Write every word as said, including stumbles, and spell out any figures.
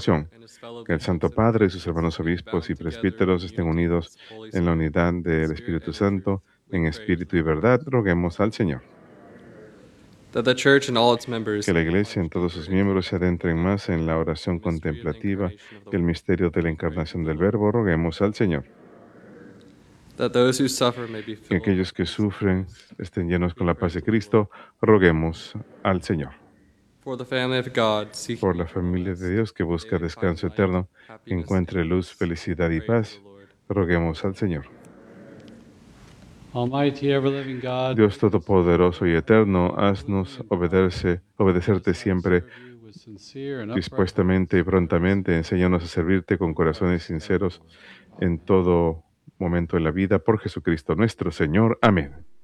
salvación. Que el Santo Padre y sus hermanos obispos y presbíteros estén unidos en la unidad del Espíritu Santo, en espíritu y verdad, roguemos al Señor. Que la Iglesia en todos sus miembros se adentren más en la oración contemplativa y el misterio de la encarnación del Verbo, roguemos al Señor. Que aquellos que sufren estén llenos con la paz de Cristo, roguemos al Señor. Por la familia de Dios que busca descanso eterno, que encuentre luz, felicidad y paz, roguemos al Señor. Almighty, ever-living God, Dios Todopoderoso y Eterno, haznos obedecerse, obedecerte siempre with sincere and upright dispuestamente y prontamente. Enséñanos a servirte con corazones sinceros en todo momento de la vida. Por Jesucristo nuestro Señor. Amén.